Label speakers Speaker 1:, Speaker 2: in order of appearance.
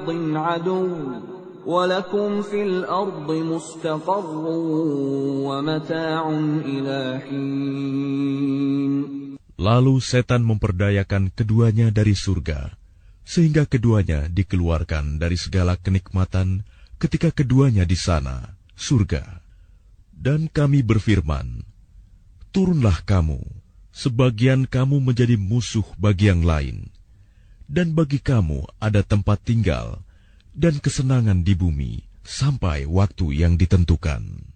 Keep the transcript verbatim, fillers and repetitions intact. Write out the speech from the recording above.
Speaker 1: لِبَعْضٍ عَدُوٌّ وَلَكُمْ فِي الْأَرْضِ مُسْتَقَرٌّ وَمَتَاعٌ إِلَى حِينٍ.
Speaker 2: Lalu setan memperdayakan keduanya dari surga, sehingga keduanya dikeluarkan dari segala kenikmatan ketika keduanya di sana, surga. Dan kami berfirman, turunlah kamu, sebagian kamu menjadi musuh bagi yang lain, dan bagi kamu ada tempat tinggal dan kesenangan di bumi sampai waktu yang ditentukan.